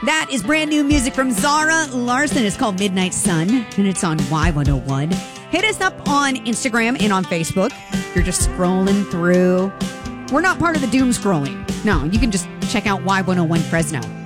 That is brand new music from Zara Larson. It's called Midnight Sun, and it's on Y101. Hit us up on Instagram and on Facebook. You're just scrolling through. We're not part of the doom scrolling. No, you can just check out Y101 Fresno.